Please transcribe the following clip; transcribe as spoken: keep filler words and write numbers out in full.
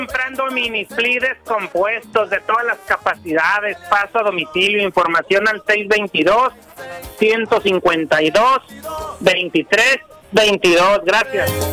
comprando mini splides compuestos de todas las capacidades. Paso a domicilio. Información al seis veintidós, ciento cincuenta y dos, veintitrés veintidós. Gracias.